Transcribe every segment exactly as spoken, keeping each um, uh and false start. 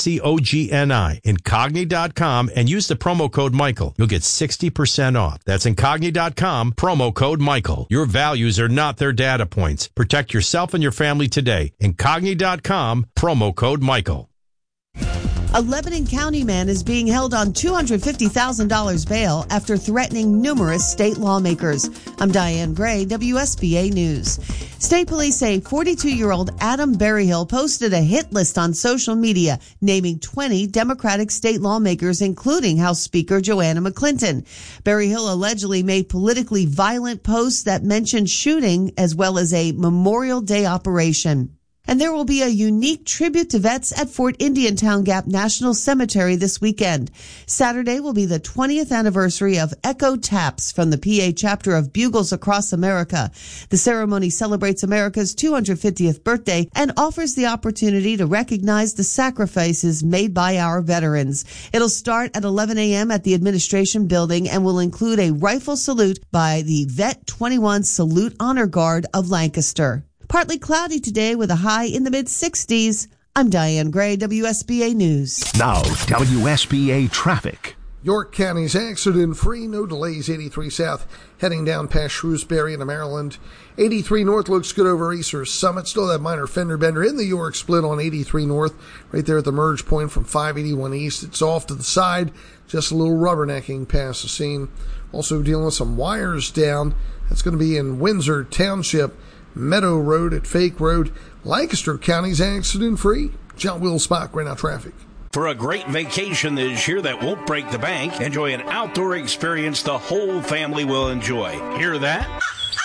C O G N I, Incogni dot com, and use the promo code Michael. You'll get sixty percent off. That's Incogni dot com, promo code Michael. Your values are not their data points. Protect yourself and your family today. Incogni dot com, promo code Michael. A Lebanon County man is being held on two hundred fifty thousand dollars bail after threatening numerous state lawmakers. I'm Diane Gray, W S B A News. State police say forty-two-year-old Adam Berryhill posted a hit list on social media naming twenty Democratic state lawmakers, including House Speaker Joanna McClinton. Berryhill allegedly made politically violent posts that mentioned shooting as well as a Memorial Day operation. And there will be a unique tribute to vets at Fort Indian-Town Gap National Cemetery this weekend. Saturday will be the twentieth anniversary of Echo Taps from the P A chapter of Bugles Across America. The ceremony celebrates America's two hundred fiftieth birthday and offers the opportunity to recognize the sacrifices made by our veterans. It'll start at eleven a.m. at the administration building and will include a rifle salute by the Vet twenty-one Salute Honor Guard of Lancaster. Partly cloudy today with a high in the mid-sixties. I'm Diane Gray, W S B A News. Now, W S B A Traffic. York County's accident-free, no delays. eighty-three South heading down past Shrewsbury into Maryland. eighty-three North looks good over Easter Summit. Still that minor fender bender in the York split on eighty-three North, right there at the merge point from five eighty-one East. It's off to the side, just a little rubbernecking past the scene. Also dealing with some wires down. That's going to be in Windsor Township, Meadow Road at Fake Road. Lancaster County's accident-free. John Wills-Spock, right now traffic. For a great vacation this year that won't break the bank, enjoy an outdoor experience the whole family will enjoy. Hear that?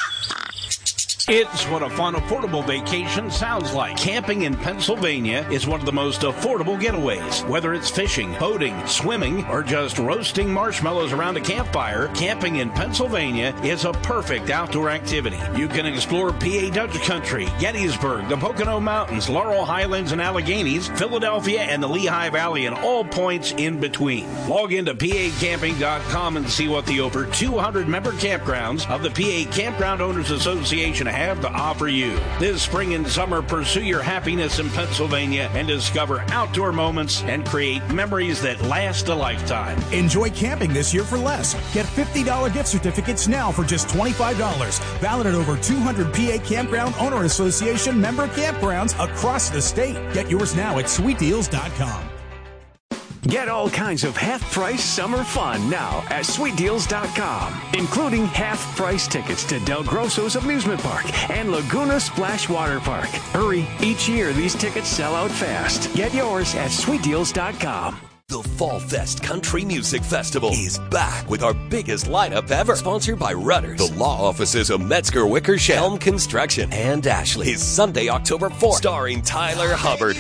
It's what a fun, affordable vacation sounds like. Camping in Pennsylvania is one of the most affordable getaways. Whether it's fishing, boating, swimming, or just roasting marshmallows around a campfire, camping in Pennsylvania is a perfect outdoor activity. You can explore P A Dutch Country, Gettysburg, the Pocono Mountains, Laurel Highlands and Alleghenies, Philadelphia, and the Lehigh Valley, and all points in between. Log into P A camping dot com and see what the over two hundred member campgrounds of the P A Campground Owners Association have have to offer you. This spring and summer, pursue your happiness in Pennsylvania and discover outdoor moments and create memories that last a lifetime. Enjoy camping this year for less. Get fifty dollars gift certificates now for just twenty-five dollars. Valid at over two hundred P A Campground Owner Association member campgrounds across the state. Get yours now at sweet deals dot com. Get all kinds of half-price summer fun now at sweet deals dot com, including half-price tickets to Del Grosso's Amusement Park and Laguna Splash Water Park. Hurry, each year these tickets sell out fast. Get yours at sweet deals dot com. The Fall Fest Country Music Festival is back with our biggest lineup ever. Sponsored by Rudders, the law offices of Metzger Wickersham, Helm Construction, and Ashley. Is Sunday, October fourth, starring Tyler Hubbard,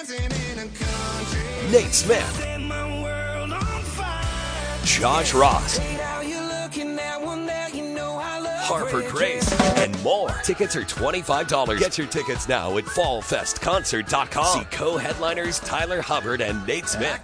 Nate Smith, Josh Ross, Harper Grace, and more. Tickets are twenty-five dollars. Get your tickets now at fall fest concert dot com. See co-headliners Tyler Hubbard and Nate Smith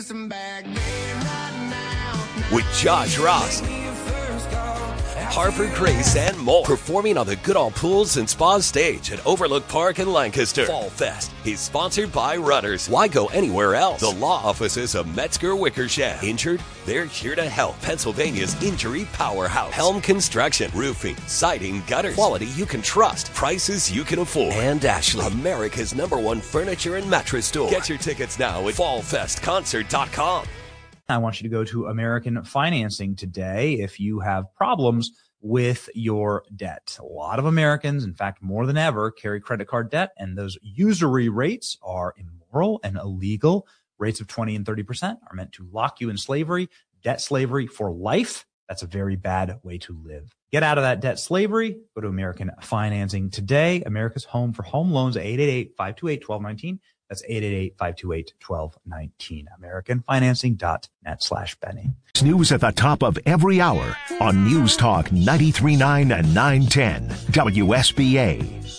with Josh Ross, Harper Grace, and more. Performing on the Goodall Pools and Spa stage at Overlook Park in Lancaster. Fall Fest is sponsored by Rudders. Why go anywhere else? The law offices of Metzger Wickersham. Injured? They're here to help. Pennsylvania's injury powerhouse. Helm Construction. Roofing, siding, gutters. Quality you can trust. Prices you can afford. And Ashley, America's number one furniture and mattress store. Get your tickets now at fall fest concert dot com. I want you to go to American Financing today if you have problems with your debt. A lot of Americans, in fact, more than ever, carry credit card debt, and those usury rates are immoral and illegal. Rates of twenty and thirty percent are meant to lock you in slavery, debt slavery for life. That's a very bad way to live. Get out of that debt slavery. Go to American Financing today. America's home for home loans, eight eight eight, five two eight, one two one nine. That's eight eight eight, five two eight, one two one nine. American Financing dot net slash Benny. News at the top of every hour on News Talk ninety-three point nine and nine ten W S B A.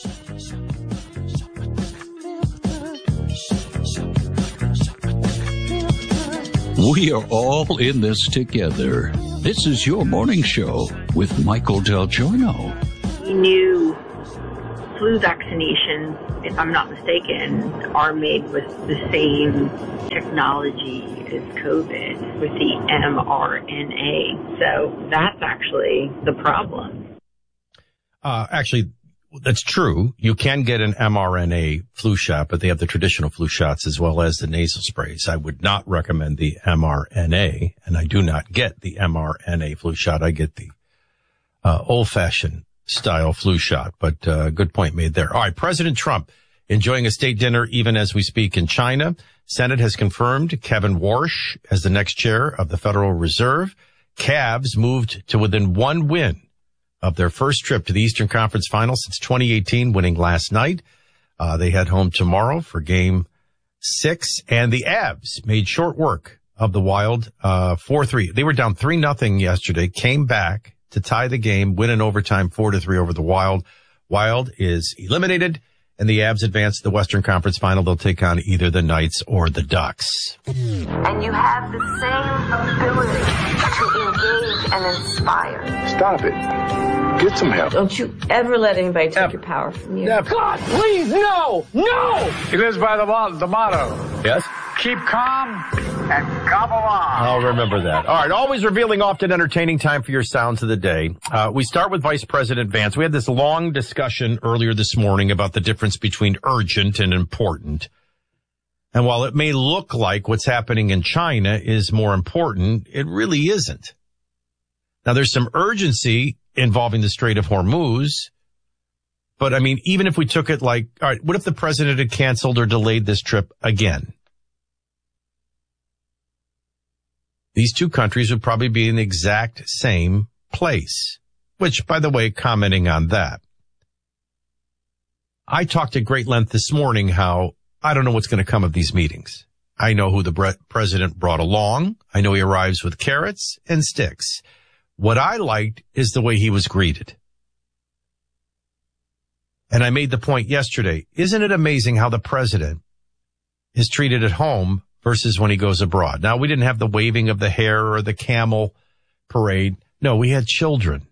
We are all in this together. This is your morning show with Michael Del Giorno. He knew flu vaccinations, if I'm not mistaken, are made with the same technology as COVID, with the mRNA. So that's actually the problem. Uh, actually, that's true. You can get an mRNA flu shot, but they have the traditional flu shots as well as the nasal sprays. I would not recommend the mRNA, and I do not get the mRNA flu shot. I get the uh, old-fashioned style flu shot, but uh, good point made there. All right, President Trump enjoying a state dinner even as we speak in China. Senate has confirmed Kevin Warsh as the next chair of the Federal Reserve. Cavs moved to within one win of their first trip to the Eastern Conference Finals since twenty eighteen, winning last night. Uh, they head home tomorrow for game six, and the Avs made short work of the Wild, uh, four three. They were down three nothing yesterday, came back to tie the game, win in overtime four to three over the Wild. Wild is eliminated, and the Avs advance to the Western Conference Final. They'll take on either the Knights or the Ducks. And you have the same ability to engage and inspire. Stop it. Get some help. Don't you ever let anybody take Never. your power from you. Never. God, please, no! No! He lives by the, mo- the motto. Yes? Keep calm and gobble on. I'll remember that. All right, always revealing, often entertaining. Time for your sounds of the day. Uh, we start with Vice President Vance. We had this long discussion earlier this morning about the difference between urgent and important. And while it may look like what's happening in China is more important, it really isn't. Now, there's some urgency involving the Strait of Hormuz. But, I mean, even if we took it like, all right, what if the president had canceled or delayed this trip again? These two countries would probably be in the exact same place, which, by the way, commenting on that, I talked at great length this morning how I don't know what's going to come of these meetings. I know who the bre- president brought along. I know he arrives with carrots and sticks. What I liked is the way he was greeted. And I made the point yesterday. Isn't it amazing how the president is treated at home versus when he goes abroad? Now, we didn't have the waving of the hair or the camel parade. No, we had children.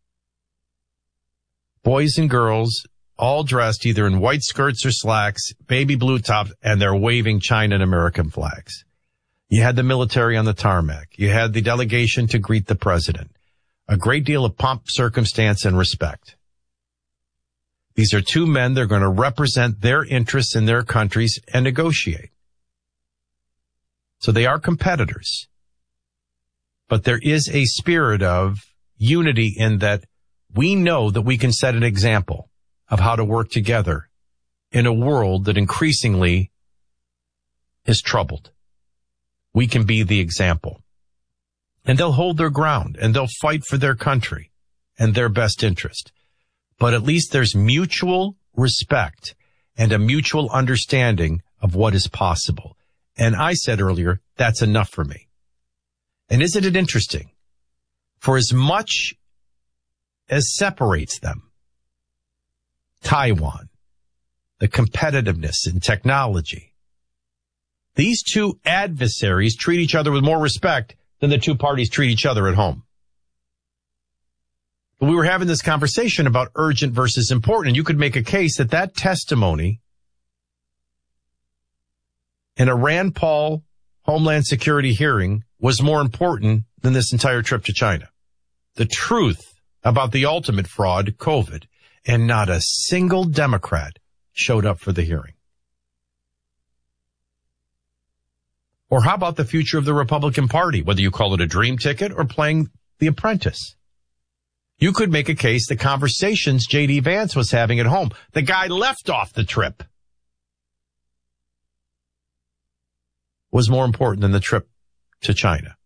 Boys and girls all dressed either in white skirts or slacks, baby blue tops, and they're waving China and American flags. You had the military on the tarmac. You had the delegation to greet the president. A great deal of pomp, circumstance, and respect. These are two men. They're going to represent their interests in their countries and negotiate. So they are competitors. But there is a spirit of unity in that we know that we can set an example of how to work together in a world that increasingly is troubled. We can be the example. And they'll hold their ground, and they'll fight for their country and their best interest. But at least there's mutual respect and a mutual understanding of what is possible. And I said earlier, that's enough for me. And isn't it interesting? For as much as separates them, Taiwan, the competitiveness in technology, these two adversaries treat each other with more respect than the two parties treat each other at home. But we were having this conversation about urgent versus important, and you could make a case that that testimony in a Rand Paul Homeland Security hearing was more important than this entire trip to China. The truth about the ultimate fraud, COVID, and not a single Democrat showed up for the hearing. Or how about the future of the Republican Party, whether you call it a dream ticket or playing The Apprentice? You could make a case the conversations J D Vance was having at home, the guy left off the trip, was more important than the trip to China.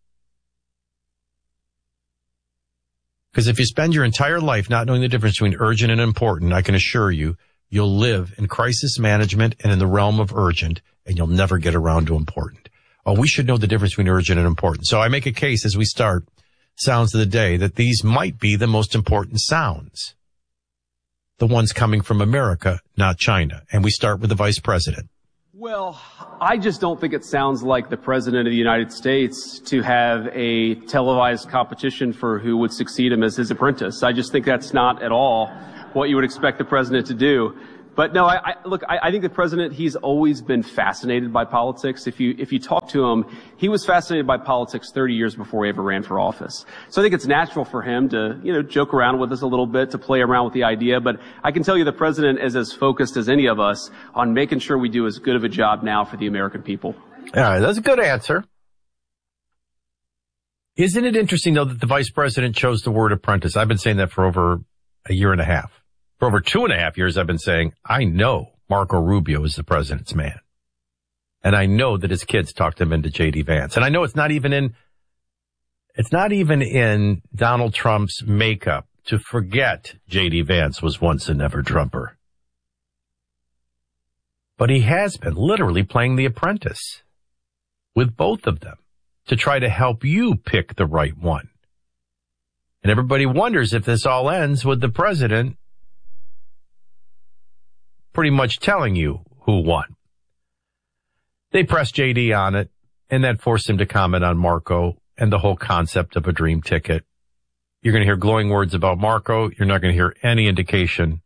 Because if you spend your entire life not knowing the difference between urgent and important, I can assure you, you'll live in crisis management and in the realm of urgent, and you'll never get around to important. Oh, we should know the difference between urgent and important. So I make a case as we start sounds of the day that these might be the most important sounds. The ones coming from America, not China. And we start with the vice president. Well, I just don't think it sounds like the president of the United States to have a televised competition for who would succeed him as his apprentice. I just think that's not at all what you would expect the president to do. But no, I, I look, I, I think the president, he's always been fascinated by politics. If you, if you talk to him, he was fascinated by politics thirty years before he ever ran for office. So I think it's natural for him to, you know, joke around with us a little bit, to play around with the idea. But I can tell you the president is as focused as any of us on making sure we do as good of a job now for the American people. All right, that's a good answer. Isn't it interesting, though, that the vice president chose the word apprentice? I've been saying that for over a year and a half. For over two and a half years, I've been saying, I know Marco Rubio is the president's man. And I know that his kids talked him into J D Vance. And I know it's not even in, it's not even in Donald Trump's makeup to forget J D Vance was once a never Trumper. But he has been literally playing the apprentice with both of them to try to help you pick the right one. And everybody wonders if this all ends with the president pretty much telling you who won. They pressed J D on it, and that forced him to comment on Marco and the whole concept of a dream ticket. You're going to hear glowing words about Marco. You're not going to hear any indication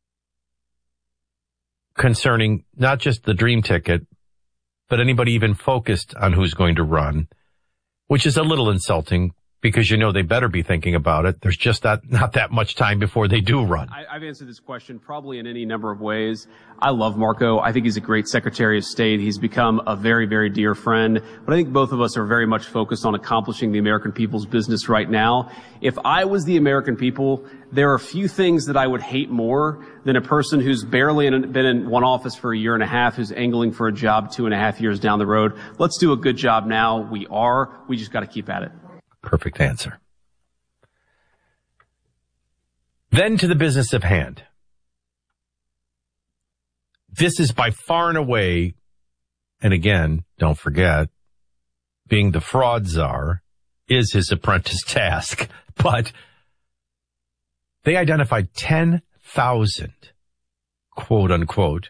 concerning not just the dream ticket, but anybody even focused on who's going to run, which is a little insulting because you know they better be thinking about it. There's just not, not that much time before they do run. I, I've answered this question probably in any number of ways. I love Marco. I think he's a great Secretary of State. He's become a very, very dear friend. But I think both of us are very much focused on accomplishing the American people's business right now. If I was the American people, there are few things that I would hate more than a person who's barely in, been in one office for a year and a half, who's angling for a job two and a half years down the road. Let's do a good job now. We are. We just got to keep at it. Perfect answer. Then to the business of hand. This is by far and away, and again, don't forget, being the fraud czar is his apprentice task. But they identified ten thousand, quote unquote,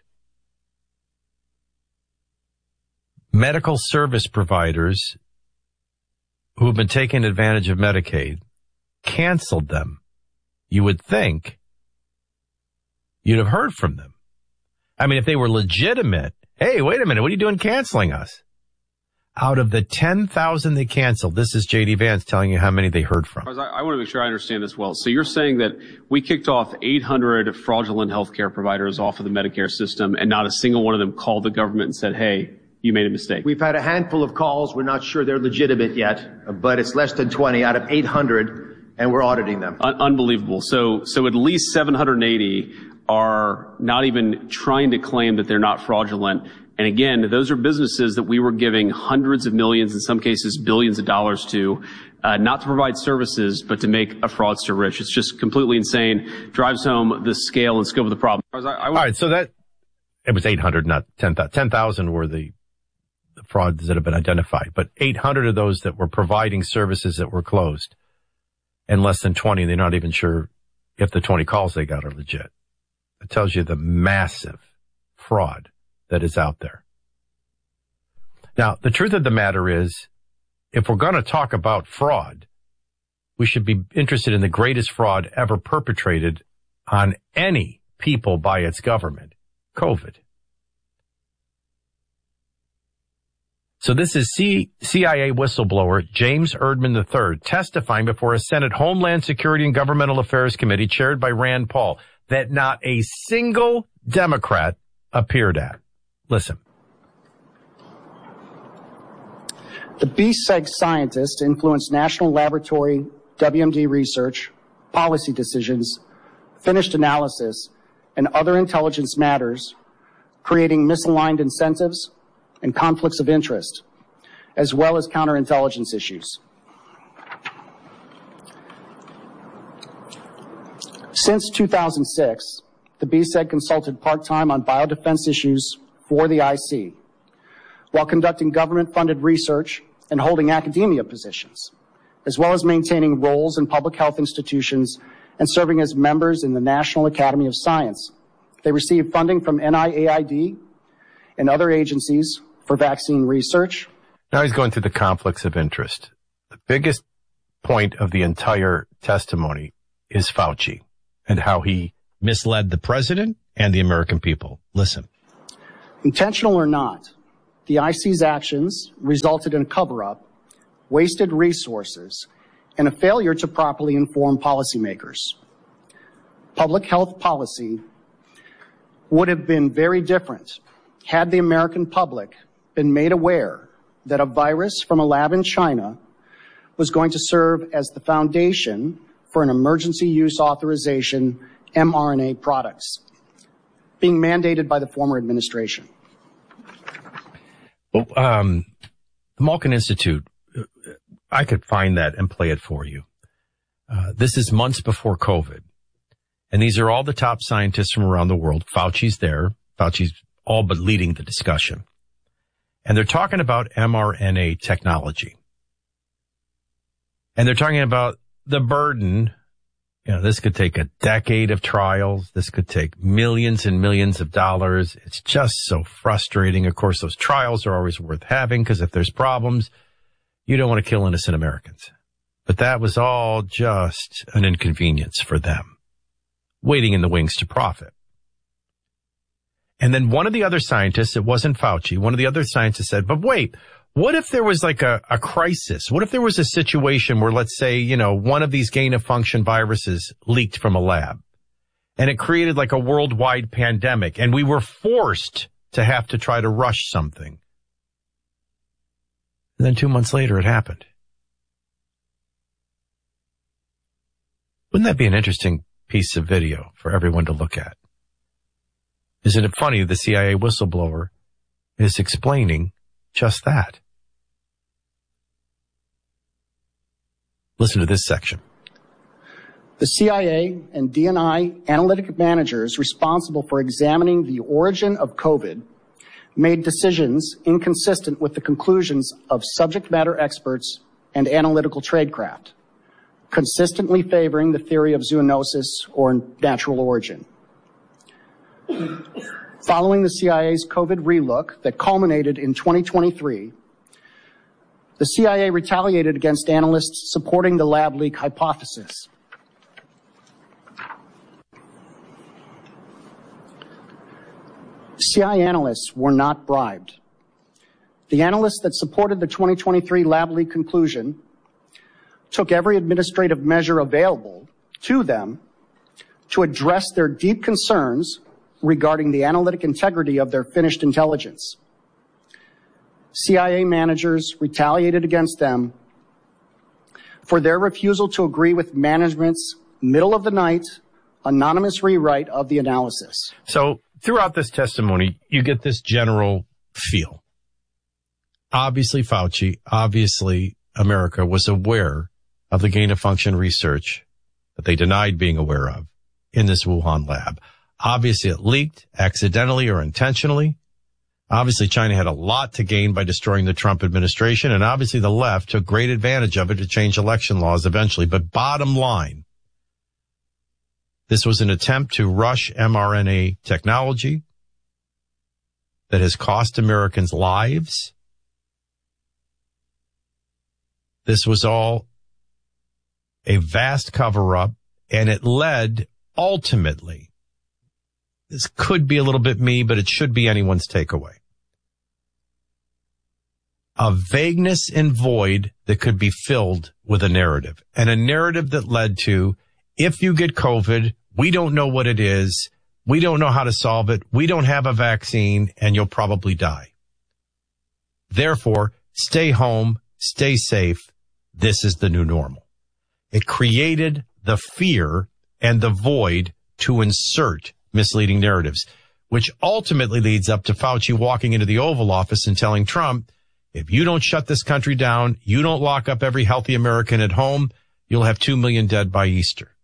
medical service providers who have been taking advantage of Medicaid, canceled them. You would think you'd have heard from them. I mean, if they were legitimate, hey, wait a minute, what are you doing canceling us? Out of the ten thousand they canceled, this is J D Vance telling you how many they heard from. I, I want to make sure I understand this well. So you're saying that we kicked off eight hundred fraudulent healthcare providers off of the Medicare system, and not a single one of them called the government and said, hey, you made a mistake. We've had a handful of calls. We're not sure they're legitimate yet, but it's less than twenty out of eight hundred, and we're auditing them. Un- unbelievable. So, so at least seven hundred eighty are not even trying to claim that they're not fraudulent. And again, those are businesses that we were giving hundreds of millions, in some cases billions of dollars to, uh, not to provide services, but to make a fraudster rich. It's just completely insane. Drives home the scale and scope of the problem. I, I, All right, so that, it was eight hundred, not ten thousand. ten thousand were the the frauds that have been identified, but eight hundred of those that were providing services that were closed, and less than twenty, they're not even sure if the twenty calls they got are legit. It tells you the massive fraud that is out there. Now, the truth of the matter is, if we're going to talk about fraud, we should be interested in the greatest fraud ever perpetrated on any people by its government, COVID. So this is C- CIA whistleblower James Erdman the third testifying before a Senate Homeland Security and Governmental Affairs Committee chaired by Rand Paul that not a single Democrat appeared at. Listen. The B S E G scientists influenced national laboratory W M D research, policy decisions, finished analysis, and other intelligence matters, creating misaligned incentives and conflicts of interest, as well as counterintelligence issues. Since two thousand six, the B S E G consulted part-time on biodefense issues for the I C, while conducting government-funded research and holding academia positions, as well as maintaining roles in public health institutions and serving as members in the National Academy of Science. They received funding from N I A I D and other agencies for vaccine research. Now he's going through the conflicts of interest. The biggest point of the entire testimony is Fauci and how he misled the president and the American people. Listen. Intentional or not, the I C's actions resulted in a cover-up, wasted resources, and a failure to properly inform policymakers. Public health policy would have been very different had the American public been made aware that a virus from a lab in China was going to serve as the foundation for an emergency use authorization mRNA products being mandated by the former administration. Well, um, the Malkin Institute, I could find that and play it for you. Uh, this is months before COVID. And these are all the top scientists from around the world. Fauci's there. Fauci's all but leading the discussion. And they're talking about mRNA technology. And they're talking about the burden. You know, this could take a decade of trials. This could take millions and millions of dollars. It's just so frustrating. Of course, those trials are always worth having because if there's problems, you don't want to kill innocent Americans. But that was all just an inconvenience for them, waiting in the wings to profit. And then one of the other scientists, it wasn't Fauci, one of the other scientists said, but wait, what if there was like a, a crisis? What if there was a situation where, let's say, you know, one of these gain-of-function viruses leaked from a lab and it created like a worldwide pandemic and we were forced to have to try to rush something. And then two months later, it happened. Wouldn't that be an interesting piece of video for everyone to look at? Isn't it funny the C I A whistleblower is explaining just that? Listen to this section. The C I A and D N I analytic managers responsible for examining the origin of COVID made decisions inconsistent with the conclusions of subject matter experts and analytical tradecraft, consistently favoring the theory of zoonosis or natural origin. Following the C I A's COVID relook that culminated in twenty twenty-three, the C I A retaliated against analysts supporting the lab leak hypothesis. C I A analysts were not bribed. The analysts that supported the twenty twenty-three lab leak conclusion took every administrative measure available to them to address their deep concerns regarding the analytic integrity of their finished intelligence. C I A managers retaliated against them for their refusal to agree with management's middle-of-the-night anonymous rewrite of the analysis. So throughout this testimony, you get this general feel. Obviously, Fauci, obviously, America was aware of the gain-of-function research that they denied being aware of in this Wuhan lab. Obviously, it leaked accidentally or intentionally. Obviously, China had a lot to gain by destroying the Trump administration, and obviously the left took great advantage of it to change election laws eventually. But bottom line, this was an attempt to rush mRNA technology that has cost Americans lives. This was all a vast cover-up, and it led ultimately, this could be a little bit me, but it should be anyone's takeaway, a vagueness and void that could be filled with a narrative, and a narrative that led to, if you get COVID, we don't know what it is, we don't know how to solve it, we don't have a vaccine, and you'll probably die. Therefore, stay home, stay safe, this is the new normal. It created the fear and the void to insert misleading narratives, which ultimately leads up to Fauci walking into the Oval Office and telling Trump, if you don't shut this country down, you don't lock up every healthy American at home, you'll have two million dead by Easter.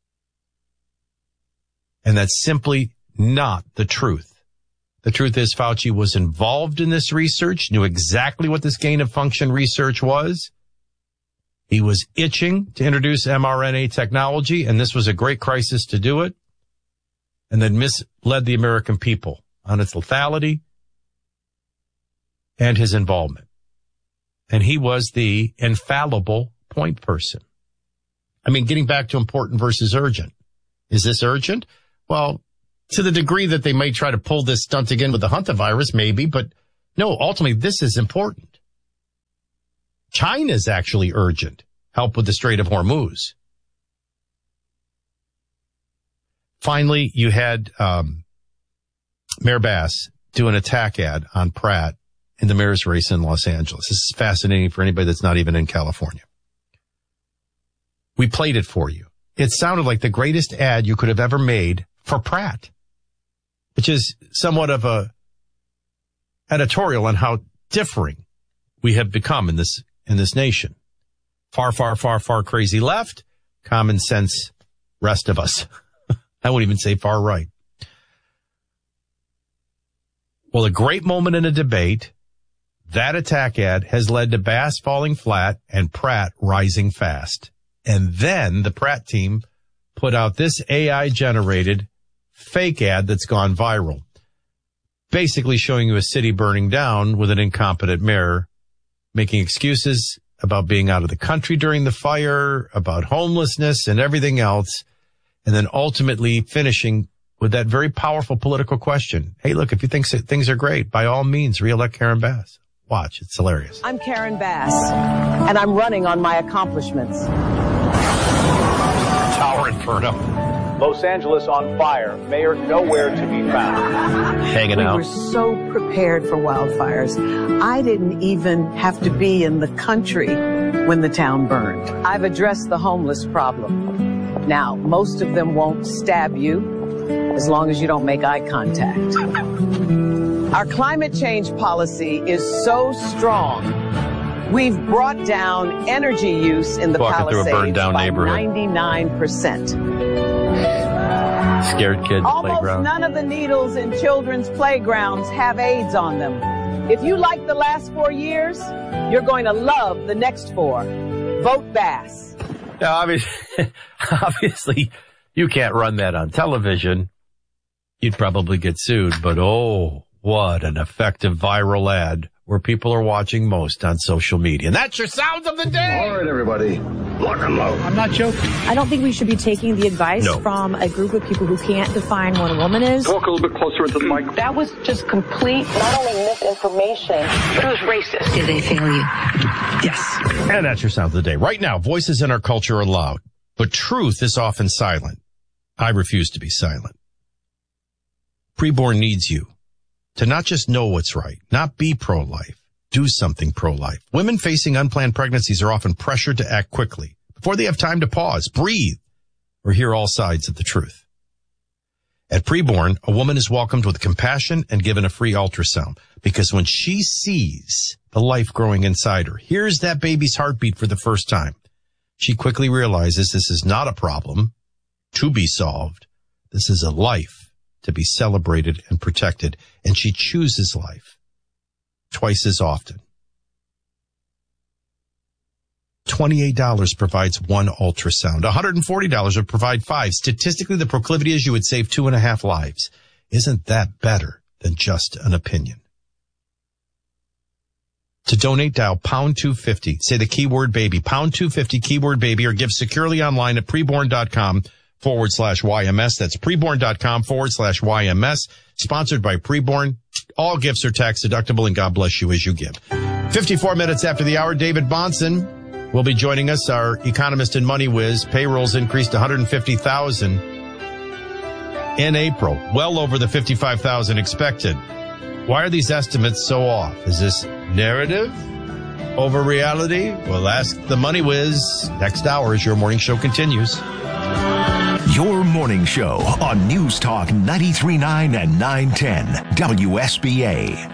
And that's simply not the truth. The truth is Fauci was involved in this research, knew exactly what this gain-of-function research was. He was itching to introduce mRNA technology, and this was a great crisis to do it, and then misled the American people on its lethality and his involvement. And he was the infallible point person. I mean, getting back to important versus urgent. Is this urgent? Well, to the degree that they may try to pull this stunt again with the hantavirus, maybe, but no, ultimately this is important. China's actually urgent. Help with the Strait of Hormuz. Finally, you had um, Mayor Bass do an attack ad on Pratt in the mayor's race in Los Angeles. This is fascinating for anybody that's not even in California. We played it for you. It sounded like the greatest ad you could have ever made for Pratt, which is somewhat of a editorial on how differing we have become in this in this nation. Far, far, far, far crazy left, common sense rest of us. I won't even say far right. Well, a great moment in a debate, that attack ad has led to Bass falling flat and Pratt rising fast. And then the Pratt team put out this A I-generated fake ad that's gone viral, basically showing you a city burning down with an incompetent mayor making excuses about being out of the country during the fire, about homelessness and everything else, and then ultimately finishing with that very powerful political question. Hey, look, if you think things are great, by all means, re-elect Karen Bass. Watch, it's hilarious. I'm Karen Bass, and I'm running on my accomplishments. Tower Inferno. Los Angeles on fire. Mayor nowhere to be found. Hanging out. We were so prepared for wildfires. I didn't even have to be in the country when the town burned. I've addressed the homeless problem. Now, most of them won't stab you as long as you don't make eye contact. Our climate change policy is so strong. We've brought down energy use in the Walking through a Palisades burned down by neighborhood. ninety-nine percent. Scared kids Almost playground. none of the needles in children's playgrounds have AIDS on them. If you like the last four years, you're going to love the next four. Vote Bass. Now, obviously, obviously, you can't run that on television. You'd probably get sued, but oh, what an effective viral ad where people are watching most on social media. And that's your sounds of the day. All right, everybody, lock 'em up. I'm not joking. I don't think we should be taking the advice No. from a group of people who can't define what a woman is. Talk a little bit closer into the mic. That was just complete, not only misinformation, but it was racist. Did they fail you? Yes. And that's your sound of the day. Right now, voices in our culture are loud, but truth is often silent. I refuse to be silent. Preborn needs you to not just know what's right, not be pro-life, do something pro-life. Women facing unplanned pregnancies are often pressured to act quickly before they have time to pause, breathe, or hear all sides of the truth. At Preborn, a woman is welcomed with compassion and given a free ultrasound because when she sees the life growing inside her, hears that baby's heartbeat for the first time, she quickly realizes this is not a problem to be solved. This is a life to be celebrated and protected, and she chooses life twice as often. twenty-eight dollars provides one ultrasound. one hundred forty dollars would provide five. Statistically, the proclivity is you would save two and a half lives. Isn't that better than just an opinion? To donate, dial pound two fifty. Say the keyword baby, pound two fifty, keyword baby, or give securely online at preborn.com forward slash YMS. That's preborn.com forward slash YMS. Sponsored by Preborn. All gifts are tax deductible, and God bless you as you give. fifty-four minutes after the hour, David Bahnsen will be joining us, our economist in Money Whiz. Payrolls increased one hundred fifty thousand in April, well over the fifty-five thousand expected. Why are these estimates so off? Is this narrative over reality? We'll ask the Money Whiz next hour as your morning show continues. Your morning show on News Talk ninety-three point nine and nine ten W S B A.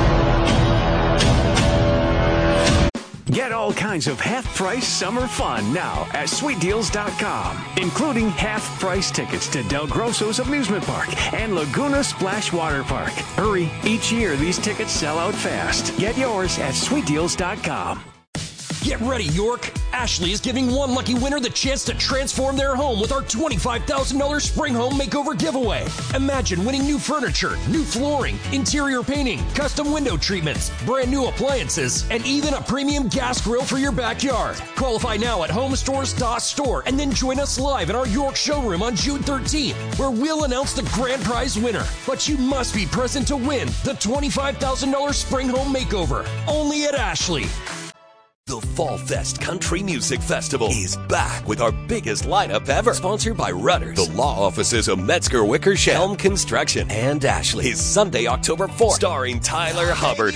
Get all kinds of half-price summer fun now at sweet deals dot com, including half-price tickets to Del Grosso's Amusement Park and Laguna Splash Water Park. Hurry, each year these tickets sell out fast. Get yours at sweet deals dot com. Get ready, York. Ashley is giving one lucky winner the chance to transform their home with our twenty-five thousand dollars Spring Home Makeover giveaway. Imagine winning new furniture, new flooring, interior painting, custom window treatments, brand new appliances, and even a premium gas grill for your backyard. Qualify now at homestores dot store and then join us live in our York showroom on June thirteenth, where we'll announce the grand prize winner. But you must be present to win the twenty-five thousand dollars Spring Home Makeover, only at Ashley. The Fall Fest Country Music Festival is back with our biggest lineup ever. Sponsored by Rudders, the law offices of Metzger Wickersham, Helm Construction, and Ashley. Is Sunday, October fourth. Starring Tyler Hubbard,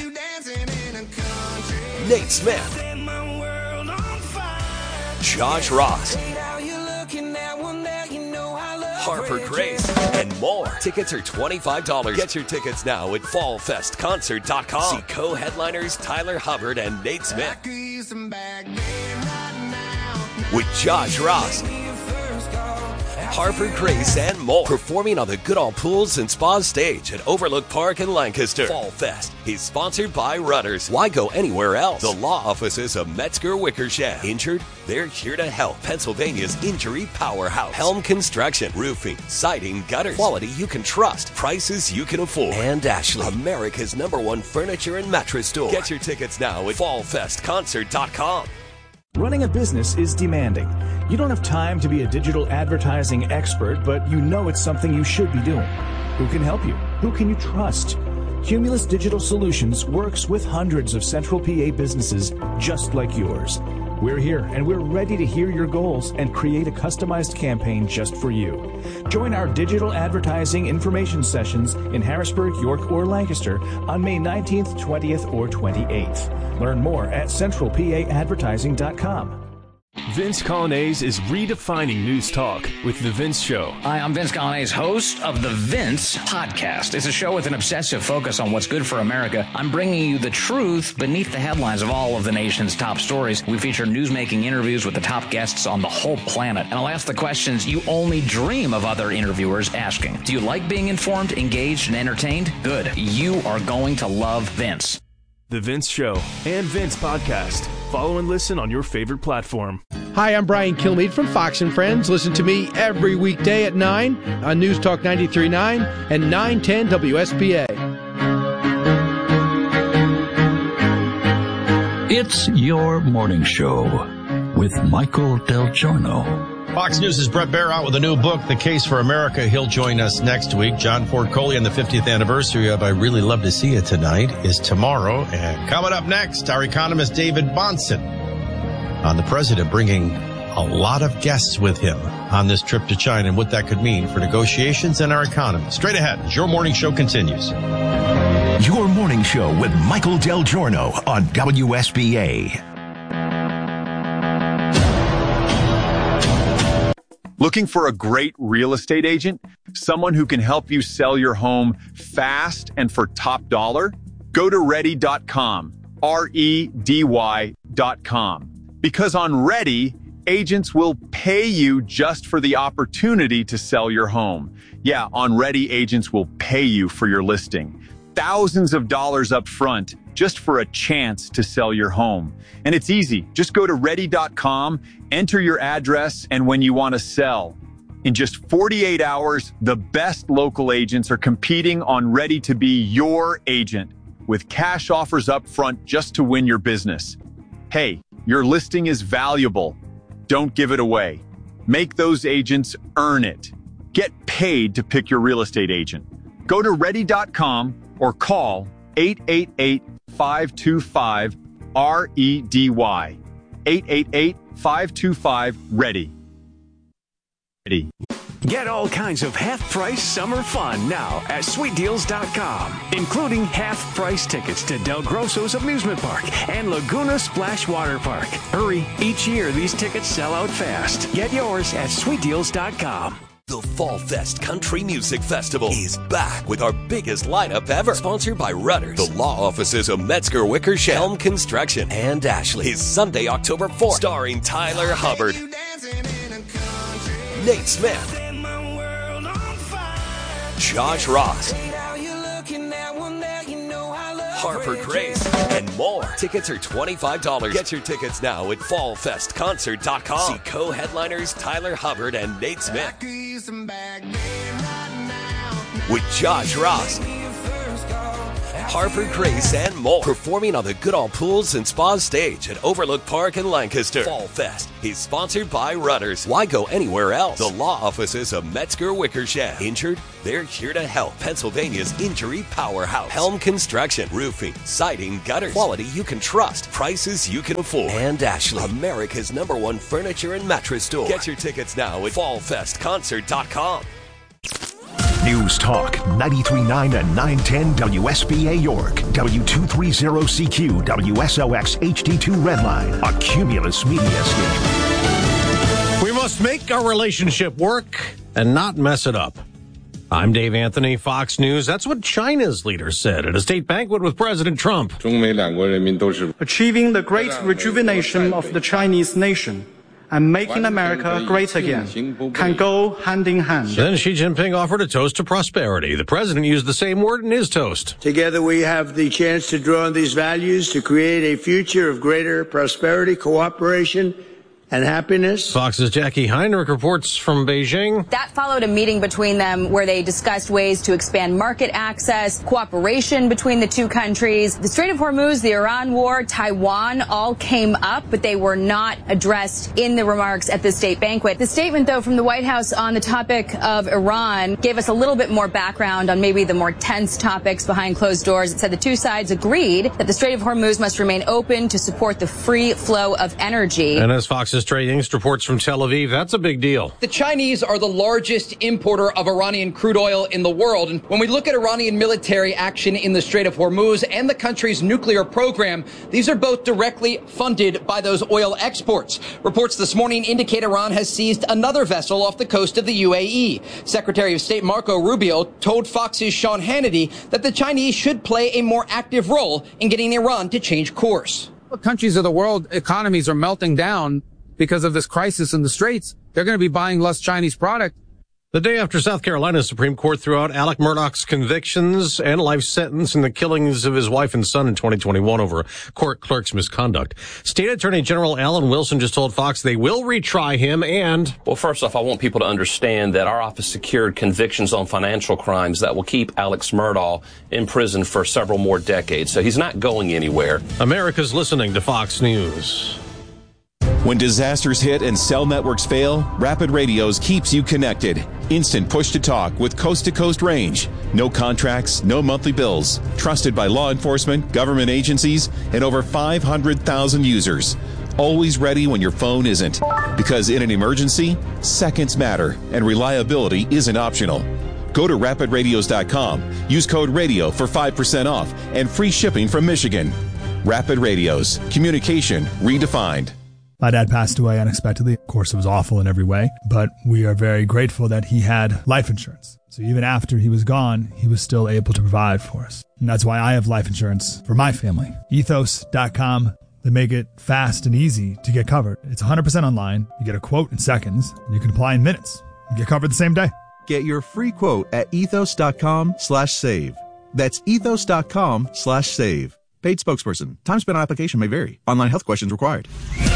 Nate Smith, Josh Ross, Harper Grace, and more. Tickets are twenty-five dollars. Get your tickets now at fall fest concert dot com. See co-headliners Tyler Hubbard and Nate Smith. With Josh Ross, Harper Grace, and more. Performing on the Goodall Pools and Spas stage at Overlook Park in Lancaster. Fall Fest is sponsored by Rudders. Why go anywhere else? The law offices of Metzger Wickersham. Injured? They're here to help. Pennsylvania's injury powerhouse. Helm Construction. Roofing, siding, gutters. Quality you can trust. Prices you can afford. And Ashley, America's number one furniture and mattress store. Get your tickets now at fall fest concert dot com. Running a business is demanding. You don't have time to be a digital advertising expert, but you know it's something you should be doing. Who can help you? Who can you trust? Cumulus Digital Solutions works with hundreds of Central P A businesses just like yours. We're here and we're ready to hear your goals and create a customized campaign just for you. Join our digital advertising information sessions in Harrisburg, York, or Lancaster on May nineteenth, twentieth, or twenty-eighth. Learn more at central p a advertising dot com. Vince Colonnese is redefining news talk with The Vince Show. Hi, I'm Vince Colonnese, host of The Vince Podcast. It's a show with an obsessive focus on what's good for America. I'm bringing you the truth beneath the headlines of all of the nation's top stories. We feature newsmaking interviews with the top guests on the whole planet. And I'll ask the questions you only dream of other interviewers asking. Do you like being informed, engaged, and entertained? Good. You are going to love Vince. The Vince Show and Vince Podcast. Follow and listen on your favorite platform. Hi, I'm Brian Kilmeade from Fox and Friends. Listen to me every weekday at nine on News Talk ninety-three point nine and nine ten W S B A. It's your morning show with Michael Del Giorno. Fox News' Brett Baer out with a new book, The Case for America. He'll join us next week. John Ford Coley on the fiftieth anniversary of I Really Love to See You Tonight is tomorrow. And coming up next, our economist David Bahnsen on the president bringing a lot of guests with him on this trip to China and what that could mean for negotiations and our economy. Straight ahead as your morning show continues. Your morning show with Michael Del Giorno on W S B A. Looking for a great real estate agent? Someone who can help you sell your home fast and for top dollar? Go to ready dot com, R E D Y dot com. Because on Ready, agents will pay you just for the opportunity to sell your home. Yeah, on Ready, agents will pay you for your listing. Thousands of dollars up front just for a chance to sell your home. And it's easy. Just go to ready dot com, enter your address and when you want to sell. In just forty-eight hours, the best local agents are competing on Ready to be your agent with cash offers up front just to win your business. Hey, your listing is valuable. Don't give it away. Make those agents earn it. Get paid to pick your real estate agent. Go to ready dot com or call eight eight eight, five two five, R E D Y. eight eight eight, five two five, READY. Ready. Get all kinds of half-price summer fun now at sweet deals dot com, including half-price tickets to Del Grosso's Amusement Park and Laguna Splash Water Park. Hurry, each year these tickets sell out fast. Get yours at sweet deals dot com. The Fall Fest Country Music Festival is back with our biggest lineup ever. Sponsored by Rudders, the law offices of Metzger Wickersham, Helm Construction, and Ashley. Is Sunday, October fourth. Starring Tyler Hubbard, Nate Smith, Josh Ross, Harper Grace, and more. Tickets are twenty-five dollars. Get your tickets now at fall fest concert dot com. See co-headliners Tyler Hubbard and Nate Smith. With Josh Ross, Harper Grace, and more. Performing on the Goodall Pools and Spa stage at Overlook Park in Lancaster. Fall Fest is sponsored by Rudders. Why go anywhere else? The law offices of Metzger Wickersham. Injured? They're here to help. Pennsylvania's injury powerhouse. Helm Construction. Roofing, siding, gutters. Quality you can trust. Prices you can afford. And Ashley, America's number one furniture and mattress store. Get your tickets now at fall fest concert dot com. News Talk ninety-three point nine and nine ten W S B A York, W two thirty C Q, W S O X H D two Redline, a Cumulus media station. We must make our relationship work and not mess it up. I'm Dave Anthony, Fox News. That's what China's leader said at a state banquet with President Trump. Achieving the great rejuvenation of the Chinese nation and making America great again can go hand in hand. Then Xi Jinping offered a toast to prosperity. The president used the same word in his toast. Together we have the chance to draw on these values to create a future of greater prosperity, cooperation, and happiness. Fox's Jackie Heinrich reports from Beijing. That followed a meeting between them where they discussed ways to expand market access, cooperation between the two countries. The Strait of Hormuz, the Iran war, Taiwan all came up, but they were not addressed in the remarks at the state banquet. The statement, though, from the White House on the topic of Iran gave us a little bit more background on maybe the more tense topics behind closed doors. It said the two sides agreed that the Strait of Hormuz must remain open to support the free flow of energy. And as Fox's Trey Yingst reports from Tel Aviv, that's a big deal. The Chinese are the largest importer of Iranian crude oil in the world. And when we look at Iranian military action in the Strait of Hormuz and the country's nuclear program, these are both directly funded by those oil exports. Reports this morning indicate Iran has seized another vessel off the coast of the U A E. Secretary of State Marco Rubio told Fox's Sean Hannity that the Chinese should play a more active role in getting Iran to change course. Countries of the world economies are melting down because of this crisis in the Straits. They're going to be buying less Chinese product. The day after South Carolina's Supreme Court threw out Alec Murdaugh's convictions and life sentence in the killings of his wife and son in twenty twenty-one over a court clerk's misconduct, State Attorney General Alan Wilson just told Fox they will retry him and... Well, first off, I want people to understand that our office secured convictions on financial crimes that will keep Alex Murdaugh in prison for several more decades, so he's not going anywhere. America's listening to Fox News. When disasters hit and cell networks fail, Rapid Radios keeps you connected. Instant push-to-talk with coast-to-coast range. No contracts, no monthly bills. Trusted by law enforcement, government agencies, and over five hundred thousand users. Always ready when your phone isn't. Because in an emergency, seconds matter, and reliability isn't optional. Go to rapid radios dot com. Use code RADIO for five percent off and free shipping from Michigan. Rapid Radios. Communication redefined. My dad passed away unexpectedly. Of course, it was awful in every way, but we are very grateful that he had life insurance. So even after he was gone, he was still able to provide for us. And that's why I have life insurance for my family. ethos dot com. They make it fast and easy to get covered. It's one hundred percent online. You get a quote in seconds, and you can apply in minutes. You get covered the same day. Get your free quote at ethos dot com slash save. That's ethos dot com slash save. Paid spokesperson. Time spent on application may vary. Online health questions required.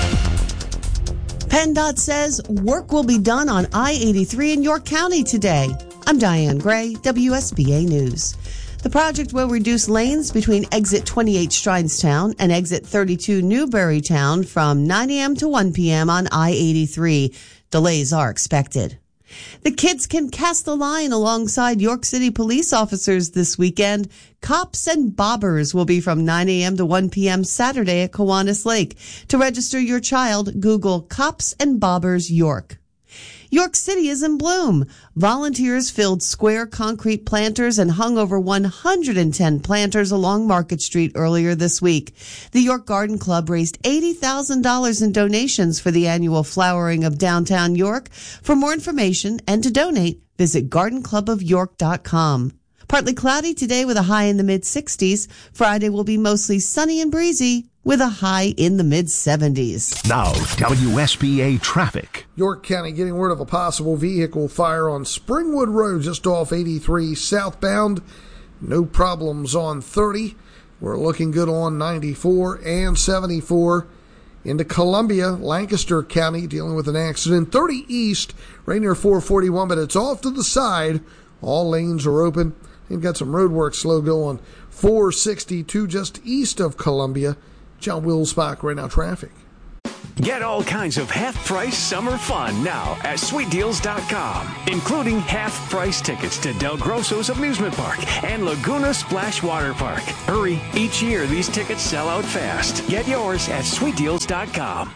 PennDOT says work will be done on I eighty-three in York County today. I'm Diane Gray, W S B A News. The project will reduce lanes between exit twenty-eight Strinestown and exit thirty-two Newburytown from nine a.m. to one p.m. on I eighty-three. Delays are expected. The kids can cast a line alongside York City police officers this weekend. Cops and Bobbers will be from nine a.m. to one p.m. Saturday at Kiwanis Lake. To register your child, Google Cops and Bobbers York. York City is in bloom. Volunteers filled square concrete planters and hung over one hundred ten planters along Market Street earlier this week. The York Garden Club raised eighty thousand dollars in donations for the annual flowering of downtown York. For more information and to donate, visit garden club of york dot com. Partly cloudy today with a high in the mid sixties. Friday will be mostly sunny and breezy with a high in the mid seventies. Now, W S B A traffic. York County getting word of a possible vehicle fire on Springwood Road just off eighty-three southbound. No problems on thirty. We're looking good on ninety-four and seventy-four. Into Columbia, Lancaster County, dealing with an accident. thirty east, right near four forty-one, but it's off to the side. All lanes are open. You've got some road work slow going. four sixty-two just east of Columbia. John Wilsbach, right now traffic. Get all kinds of half-price summer fun now at sweet deals dot com, including half-price tickets to Del Grosso's amusement park and Laguna Splash Water Park. Hurry, each year these tickets sell out fast. Get yours at sweet deals dot com.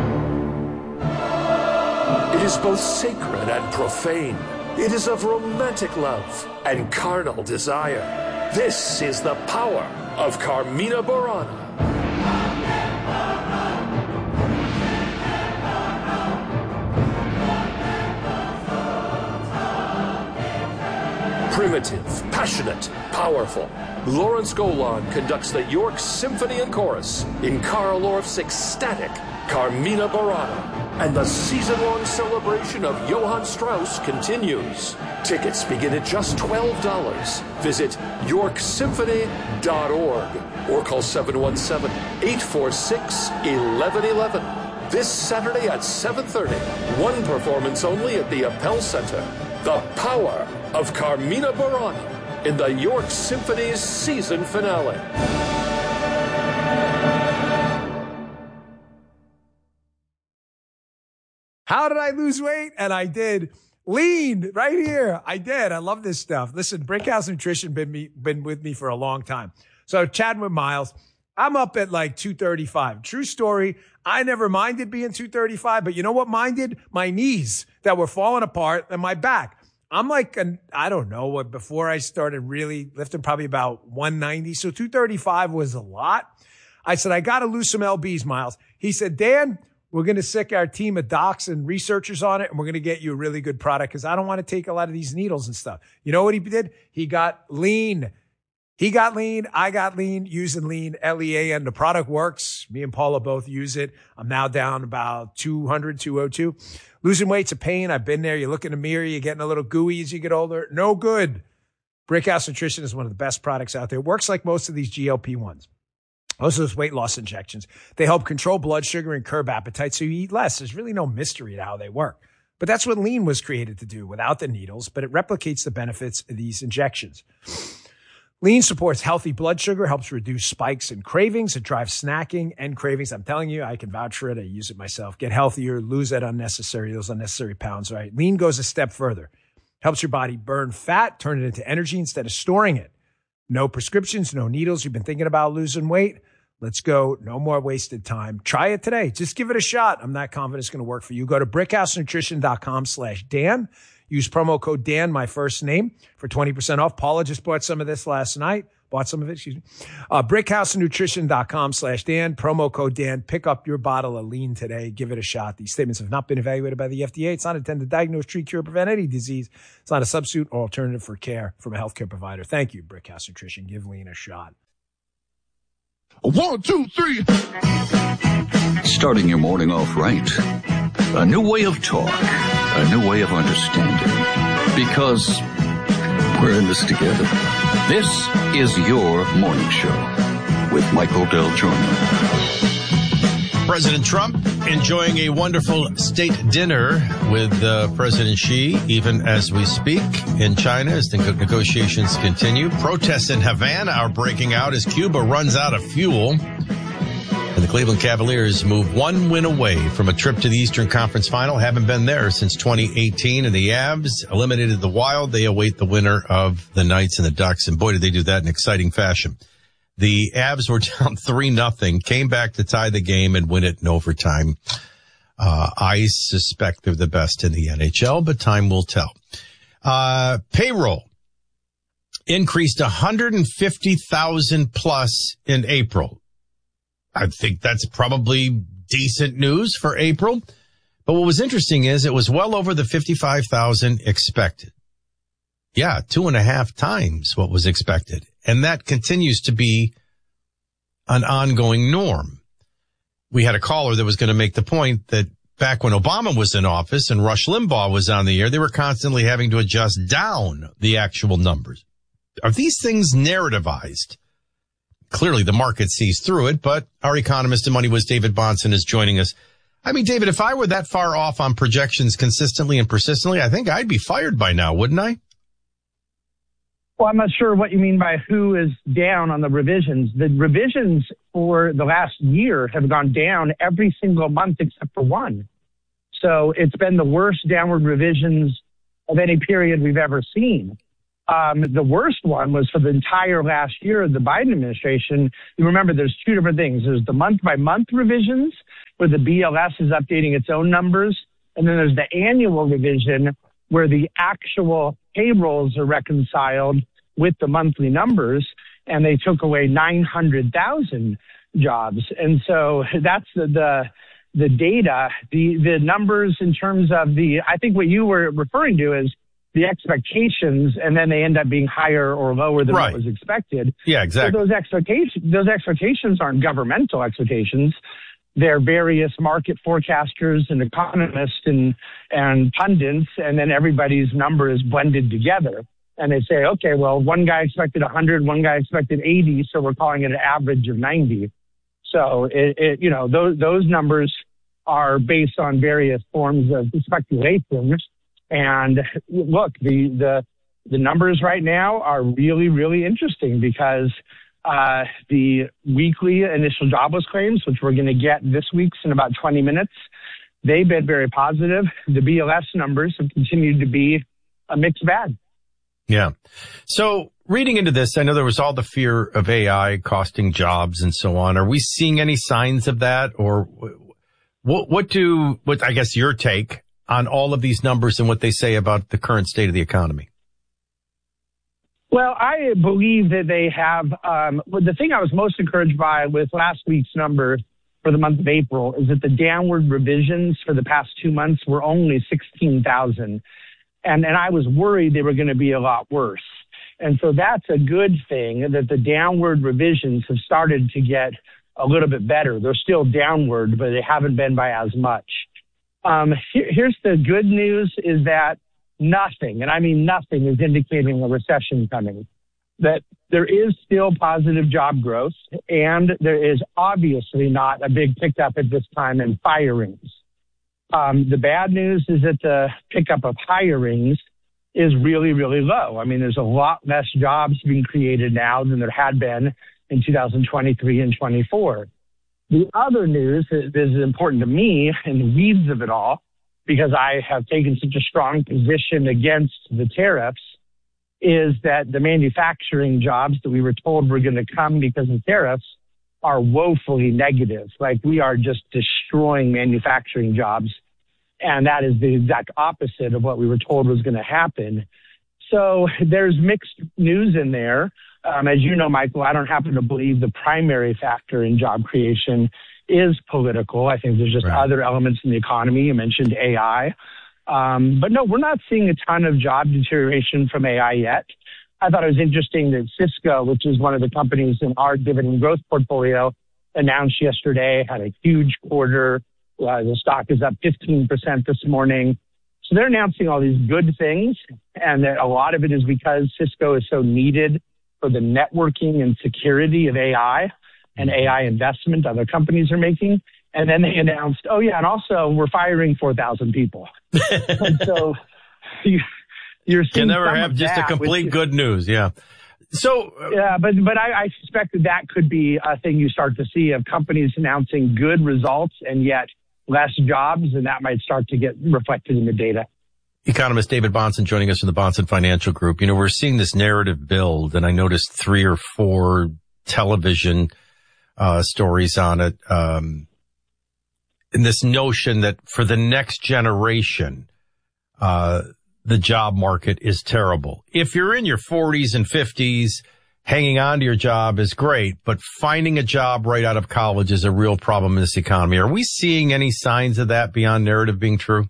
It is both sacred and profane. It is of romantic love and carnal desire. This is the power of Carmina Burana. Primitive, passionate, powerful. Lawrence Golan conducts the York Symphony and Chorus in Carl Orff's ecstatic Carmina Burana. And the season-long celebration of Johann Strauss continues. Tickets begin at just twelve dollars. Visit york symphony dot org or call seven one seven, eight four six, one one one one. This Saturday at seven thirty, one performance only at the Appel Center. The power of Carmina Burana in the York Symphony's season finale. How did I lose weight? And I did. Lean right here. I did. I love this stuff. Listen, Brickhouse Nutrition been me, been with me for a long time. So chatting with Miles, I'm up at like two thirty-five. True story. I never minded being two thirty-five, but you know what minded? My knees that were falling apart and my back. I'm like, an, I don't know what, before I started really lifting, probably about one ninety. So two thirty-five was a lot. I said, I got to lose some L Bs, Miles. He said, Dan, we're going to sick our team of docs and researchers on it, and we're going to get you a really good product because I don't want to take a lot of these needles and stuff. You know what he did? He got lean. He got lean. I got lean using lean, L E A N. The product works. Me and Paula both use it. I'm now down about two hundred, two oh two. Losing weight's a pain. I've been there. You look in the mirror, you're getting a little gooey as you get older. No good. Brickhouse Nutrition is one of the best products out there. It works like most of these G L P ones. Most of those weight loss injections. They help control blood sugar and curb appetite so you eat less. There's really no mystery to how they work. But that's what lean was created to do without the needles, but it replicates the benefits of these injections. Lean supports healthy blood sugar, helps reduce spikes and cravings. It drives snacking and cravings. I'm telling you, I can vouch for it. I use it myself. Get healthier, lose that unnecessary, those unnecessary pounds, right? Lean goes a step further. Helps your body burn fat, turn it into energy instead of storing it. No prescriptions, no needles. You've been thinking about losing weight? Let's go. No more wasted time. Try it today. Just give it a shot. I'm not confident it's going to work for you. Go to brickhouse nutrition dot com slash Dan. Use promo code Dan, my first name, for twenty percent off. Paula just bought some of this last night. Bought some of it, excuse me. Uh, brickhouse nutrition dot com slash Dan. Promo code Dan. Pick up your bottle of lean today. Give it a shot. These statements have not been evaluated by the F D A. It's not intended to diagnose, treat, cure, or prevent any disease. It's not a substitute or alternative for care from a healthcare provider. Thank you, Brickhouse Nutrition. Give lean a shot. One, two, three. Starting your morning off right. A new way of talk. A new way of understanding. Because we're in this together. This is your morning show with Michael Del Giorno. President Trump enjoying a wonderful state dinner with uh, President Xi, even as we speak, in China as the negotiations continue. Protests in Havana are breaking out as Cuba runs out of fuel. And the Cleveland Cavaliers move one win away from a trip to the Eastern Conference Final. Haven't been there since twenty eighteen. And the Avs eliminated the Wild. They await the winner of the Knights and the Ducks. And boy, did they do that in exciting fashion. The Avs were down three nothing, came back to tie the game and win it in overtime. Uh, I suspect they're the best in the N H L, but time will tell. Uh, payroll increased one hundred fifty thousand plus in April. I think that's probably decent news for April. But what was interesting is it was well over the fifty-five thousand expected. Yeah, two and a half times what was expected. And that continues to be an ongoing norm. We had a caller that was going to make the point that back when Obama was in office and Rush Limbaugh was on the air, they were constantly having to adjust down the actual numbers. Are these things narrativized? clearly the market sees through it, but our economist and MoneyWiz David Bahnsen is joining us. I mean, David, if I were that far off on projections consistently and persistently, I think I'd be fired by now, wouldn't I? Well, I'm not sure what you mean by who is down on the revisions. The revisions for the last year have gone down every single month except for one. So it's been the worst downward revisions of any period we've ever seen. Um, the worst one was for the entire last year of the Biden administration. You remember there's two different things. There's the month-by-month revisions where the B L S is updating its own numbers. And then there's the annual revision where the actual payrolls are reconciled with the monthly numbers. And they took away nine hundred thousand jobs. And so that's the, the, the data, the, the numbers in terms of the, I think what you were referring to is the expectations, and then they end up being higher or lower than right. what was expected. Yeah, exactly. So those expectations, those expectations aren't governmental expectations. They're various market forecasters and economists and, and pundits, and then everybody's number is blended together. And they say, okay, well, one guy expected one hundred, one guy expected eighty, so we're calling it an average of ninety. So, it, it, you know, those, those numbers are based on various forms of speculation. And look, the, the, the numbers right now are really, really interesting because, uh, the weekly initial jobless claims, which we're going to get this week's in about twenty minutes, they've been very positive. The B L S numbers have continued to be a mixed bag. Yeah. So reading into this, I know there was all the fear of A I costing jobs and so on. Are we seeing any signs of that, or what, what do, what, I guess your take on all of these numbers and what they say about the current state of the economy? Well, I believe that they have, um, the thing I was most encouraged by with last week's number for the month of April is that the downward revisions for the past two months were only sixteen thousand. And, and I was worried they were going to be a lot worse. And so that's a good thing that the downward revisions have started to get a little bit better. They're still downward, but they haven't been by as much. Um, here, here's the good news is that nothing, and I mean nothing, is indicating a recession coming. That there is still positive job growth, and there is obviously not a big pickup at this time in firings. Um, the bad news is that the pickup of hirings is really, really low. I mean, there's a lot less jobs being created now than there had been in two thousand twenty-three and twenty-four. The other news that is important to me in the weeds of it all, because I have taken such a strong position against the tariffs, is that the manufacturing jobs that we were told were going to come because of tariffs are woefully negative. Like, we are just destroying manufacturing jobs. And that is the exact opposite of what we were told was going to happen. So there's mixed news in there. Um, as you know, Michael, I don't happen to believe the primary factor in job creation is political. I think there's just right. other elements in the economy. You mentioned A I. Um, but no, we're not seeing a ton of job deterioration from A I yet. I thought it was interesting that Cisco, which is one of the companies in our dividend growth portfolio, announced yesterday, had a huge quarter. Uh, the stock is up fifteen percent this morning. So they're announcing all these good things, and that a lot of it is because Cisco is so needed for the networking and security of A I and A I investment other companies are making. And then they announced, oh, yeah, and also we're firing four thousand people. And so you, you're seeing you never have just a complete good news. Yeah. So, uh, yeah, but, but I, I suspect that that could be a thing you start to see of companies announcing good results and yet less jobs, and that might start to get reflected in the data. Economist David Bahnsen joining us from the Bahnsen Financial Group. You know, we're seeing this narrative build, and I noticed three or four television uh stories on it. Um, and this notion that for the next generation, uh, the job market is terrible. If you're in your forties and fifties, hanging on to your job is great, but finding a job right out of college is a real problem in this economy. Are we seeing any signs of that beyond narrative being true?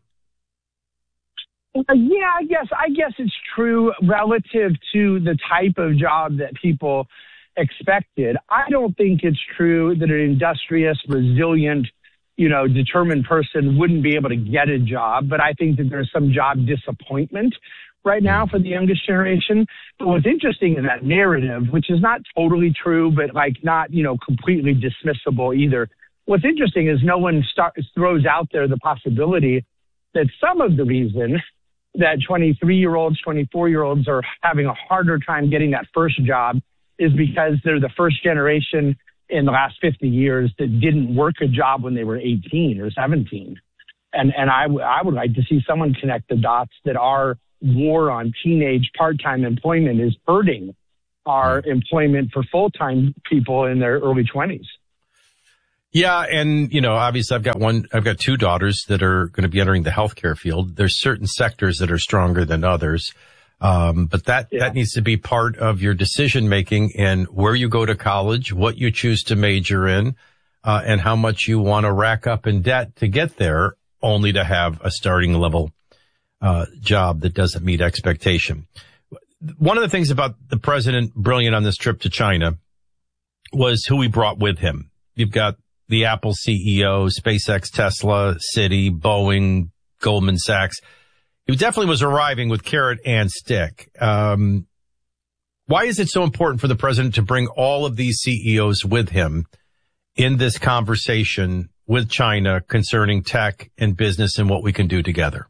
Uh, yeah, I guess, I guess it's true relative to the type of job that people expected. I don't think it's true that an industrious, resilient, you know, determined person wouldn't be able to get a job, but I think that there's some job disappointment right now for the youngest generation. But what's interesting in that narrative, which is not totally true, but like not, you know, completely dismissible either. What's interesting is no one start, throws out there the possibility that some of the reason that twenty-three-year-olds, twenty-four-year-olds are having a harder time getting that first job is because they're the first generation in the last fifty years that didn't work a job when they were eighteen or seventeen. And and I, w- I would like to see someone connect the dots that our war on teenage part-time employment is hurting our employment for full-time people in their early twenties. Yeah, and, you know, obviously I've got one, I've got two daughters that are going to be entering the healthcare field. There's certain sectors that are stronger than others. Um, but that, yeah. that needs to be part of your decision making and where you go to college, what you choose to major in, uh, and how much you want to rack up in debt to get there, only to have a starting level, uh, job that doesn't meet expectation. One of the things about the president brilliant on this trip to China was who he brought with him. You've got the Apple C E O, SpaceX, Tesla, Citi, Boeing, Goldman Sachs. He definitely was arriving with carrot and stick. Um, why is it so important for the president to bring all of these C E Os with him in this conversation with China concerning tech and business and what we can do together?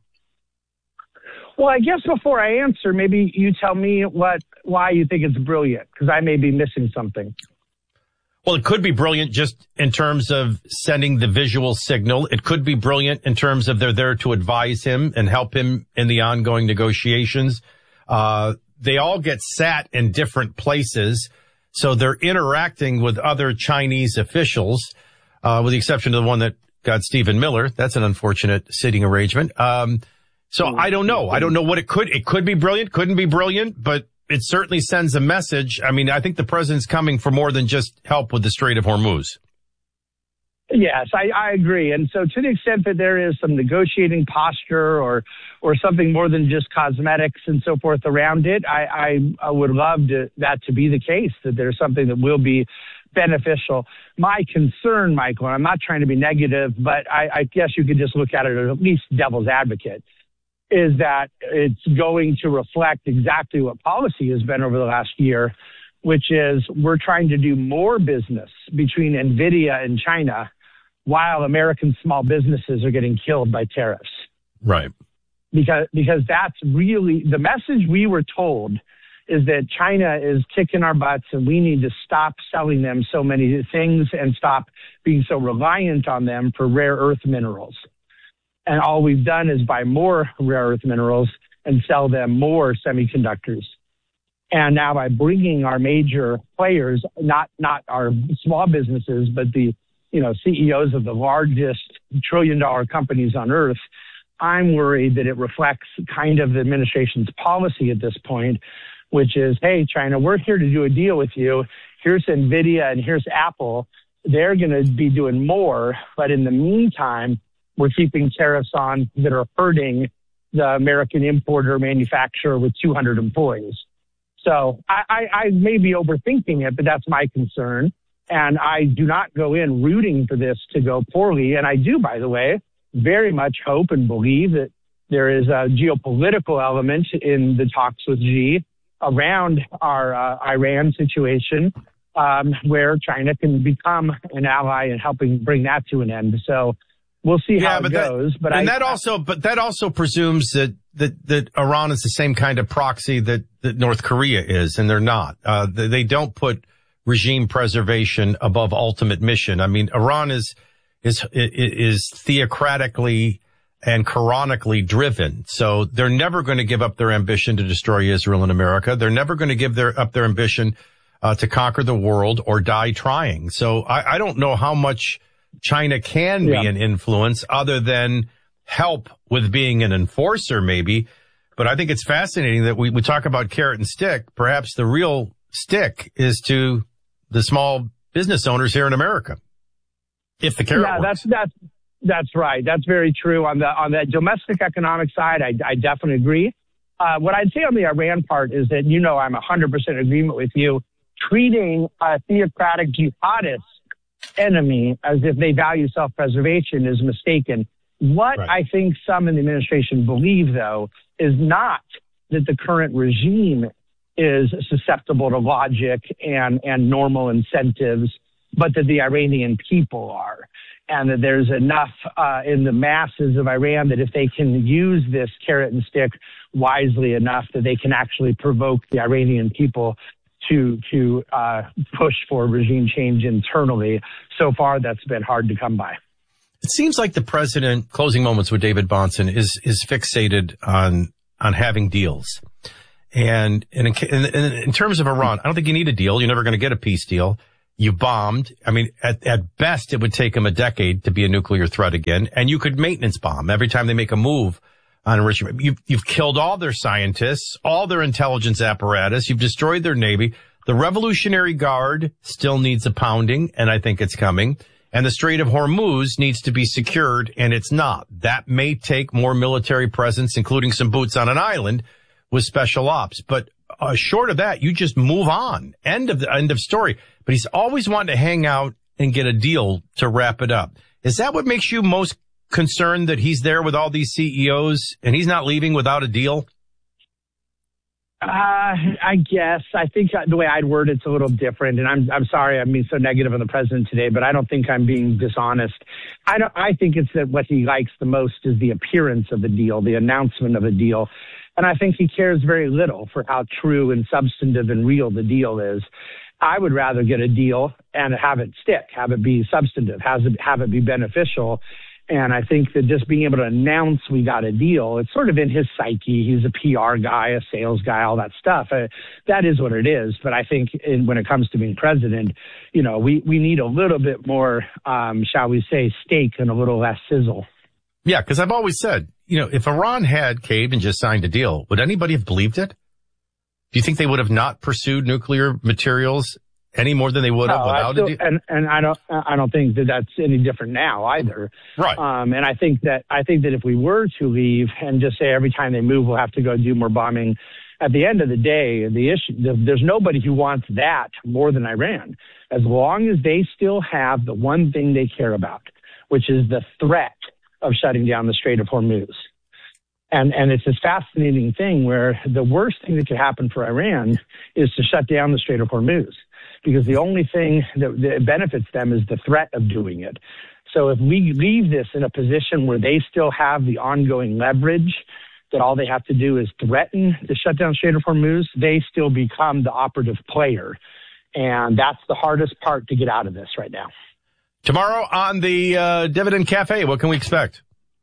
Well, I guess before I answer, maybe you tell me what why you think it's brilliant, because I may be missing something. Well, it could be brilliant just in terms of sending the visual signal. It could be brilliant in terms of they're there to advise him and help him in the ongoing negotiations. Uh, they all get sat in different places, so they're interacting with other Chinese officials, uh, with the exception of the one that got Stephen Miller. That's an unfortunate sitting arrangement. Um, so I don't know. I don't know what it could. It could be brilliant, couldn't be brilliant, but it certainly sends a message. I mean, I think the president's coming for more than just help with the Strait of Hormuz. Yes, I, I agree. And so to the extent that there is some negotiating posture or or something more than just cosmetics and so forth around it, I, I, I would love to, that to be the case, that there's something that will be beneficial. My concern, Michael, and I'm not trying to be negative, but I, I guess you could just look at it as at least devil's advocate, is that it's going to reflect exactly what policy has been over the last year, which is we're trying to do more business between NVIDIA and China while American small businesses are getting killed by tariffs. Right. Because, because that's really the message we were told, is that China is kicking our butts and we need to stop selling them so many things and stop being so reliant on them for rare earth minerals. And all we've done is buy more rare earth minerals and sell them more semiconductors. And now by bringing our major players, not not our small businesses, but the you know C E Os of the largest trillion dollar companies on earth, I'm worried that it reflects kind of the administration's policy at this point, which is, hey, China, we're here to do a deal with you. Here's NVIDIA and here's Apple. They're going to be doing more. But in the meantime, we're keeping tariffs on that are hurting the American importer manufacturer with two hundred employees. So I, I, I may be overthinking it, but that's my concern. And I do not go in rooting for this to go poorly. And I do, by the way, very much hope and believe that there is a geopolitical element in the talks with Xi around our uh, Iran situation, um, where China can become an ally in helping bring that to an end. So we'll see yeah, how but it that, goes. But and I, that also, but that also presumes that, that, that Iran is the same kind of proxy that, that North Korea is, and they're not. Uh, they, they don't put regime preservation above ultimate mission. I mean, Iran is, is, is theocratically and Quranically driven. So they're never going to give up their ambition to destroy Israel and America. They're never going to give their, up their ambition, uh, to conquer the world or die trying. So I, I don't know how much China can yeah. be an influence other than help with being an enforcer, maybe. But I think it's fascinating that we, we talk about carrot and stick. Perhaps the real stick is to the small business owners here in America. If the carrot yeah, works. that's, that's, that's right. That's very true. On the, on the domestic economic side, I, I definitely agree. Uh, what I'd say on the Iran part is that, you know, I'm one hundred percent in agreement with you. Treating a theocratic jihadist enemy as if they value self-preservation is mistaken. What right. I think some in the administration believe, though, is not that the current regime is susceptible to logic and, and normal incentives, but that the Iranian people are. And that there's enough uh, in the masses of Iran that if they can use this carrot and stick wisely enough, that they can actually provoke the Iranian people to to uh, push for regime change internally. So far, that's been hard to come by. It seems like the president, closing moments with David Bahnsen, is is fixated on on having deals. And, and in, in, in terms of Iran, I don't think you need a deal. You're never going to get a peace deal. You bombed. I mean, at, at best, it would take them a decade to be a nuclear threat again. And you could maintenance bomb every time they make a move on a regime. You've, you've killed all their scientists, all their intelligence apparatus. You've destroyed their navy. The Revolutionary Guard still needs a pounding, and I think it's coming. And the Strait of Hormuz needs to be secured, and it's not. That may take more military presence, including some boots on an island with special ops. But uh, short of that, you just move on. End of the end of story. But he's always wanted to hang out and get a deal to wrap it up. Is that what makes you most concerned, that he's there with all these C E Os and he's not leaving without a deal? Uh, I guess. I think the way I'd word it's a little different. And I'm I'm sorry I'm being so negative on the president today, but I don't think I'm being dishonest. I don't. I think it's that what he likes the most is the appearance of the deal, the announcement of a deal. And I think he cares very little for how true and substantive and real the deal is. I would rather get a deal and have it stick, have it be substantive, have it, have it be beneficial. And I think that just being able to announce we got a deal, it's sort of in his psyche. He's a P R guy, a sales guy, all that stuff. Uh, that is what it is. But I think in, when it comes to being president, you know, we, we need a little bit more, um, shall we say, steak and a little less sizzle. Yeah, because I've always said, you know, if Iran had caved and just signed a deal, would anybody have believed it? Do you think they would have not pursued nuclear materials any more than they would have no, without still, a deal? And, and I don't, I don't think that that's any different now either. Right. Um, and I think that, I think that if we were to leave and just say every time they move, we'll have to go do more bombing. At the end of the day, the issue, the, there's nobody who wants that more than Iran. As long as they still have the one thing they care about, which is the threat of shutting down the Strait of Hormuz. And and it's this fascinating thing where the worst thing that could happen for Iran is to shut down the Strait of Hormuz, because the only thing that, that benefits them is the threat of doing it. So if we leave this in a position where they still have the ongoing leverage, that all they have to do is threaten to shut down Strait of Hormuz, they still become the operative player. And that's the hardest part to get out of this right now. Tomorrow on the uh, Dividend Cafe, what can we expect?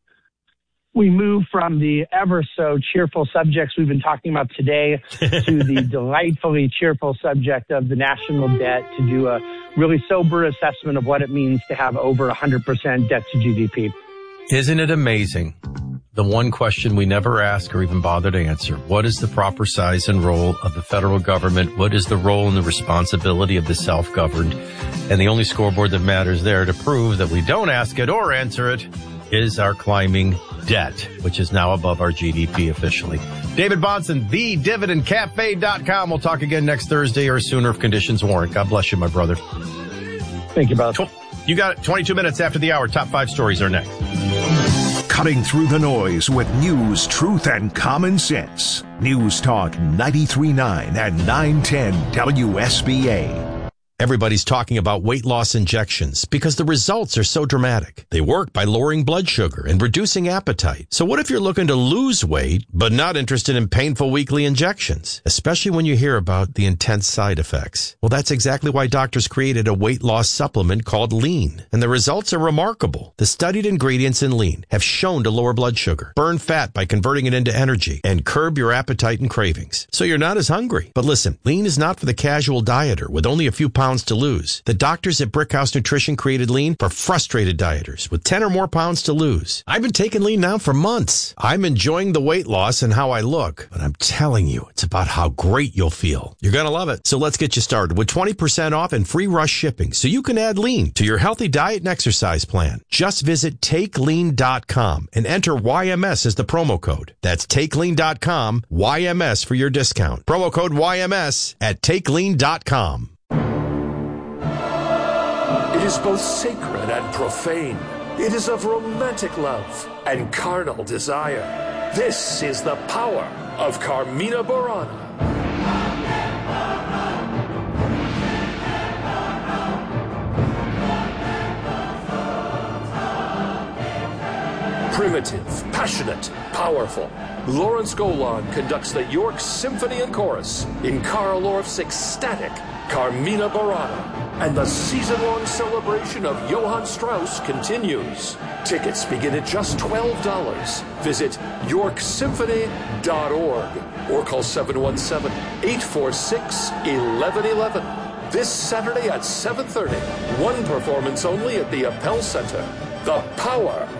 We move from the ever so cheerful subjects we've been talking about today to the delightfully cheerful subject of the national debt, to do a really sober assessment of what it means to have over one hundred percent debt to G D P. Isn't it amazing? The one question we never ask or even bother to answer: what is the proper size and role of the federal government? What is the role and the responsibility of the self-governed? And the only scoreboard that matters there to prove that we don't ask it or answer it is our climbing debt, which is now above our G D P officially. David Bahnsen, the dividend cafe dot com. We'll talk again next Thursday or sooner if conditions warrant. God bless you, my brother. Thank you, brother. You got it. twenty-two minutes after the hour. Top five stories are next. Cutting through the noise with news, truth, and common sense. News Talk ninety-three point nine and nine ten W S B A. Everybody's talking about weight loss injections because the results are so dramatic. They work by lowering blood sugar and reducing appetite. So what if you're looking to lose weight but not interested in painful weekly injections, especially when you hear about the intense side effects? Well, that's exactly why doctors created a weight loss supplement called Lean, and the results are remarkable. The studied ingredients in Lean have shown to lower blood sugar, burn fat by converting it into energy, and curb your appetite and cravings, so you're not as hungry. But listen, Lean is not for the casual dieter with only a few pounds to lose. The doctors at Brickhouse Nutrition created Lean for frustrated dieters with ten or more pounds to lose. I've been taking Lean now for months. I'm enjoying the weight loss and how I look, but I'm telling you, it's about how great you'll feel. You're going to love it. So let's get you started with twenty percent off and free rush shipping so you can add Lean to your healthy diet and exercise plan. Just visit take lean dot com and enter Y M S as the promo code. That's take lean dot com, Y M S for your discount. Promo code Y M S at take lean dot com. It is both sacred and profane. It is of romantic love and carnal desire. This is the power of Carmina Burana. Primitive, passionate, powerful, Lawrence Golan conducts the York Symphony and Chorus in Carl Orff's ecstatic Carmina Burana. And the season-long celebration of Johann Strauss continues. Tickets begin at just twelve dollars. Visit york symphony dot org or call seven one seven, eight four six, one one one one. This Saturday at seven thirty, one performance only at the Appel Center. The power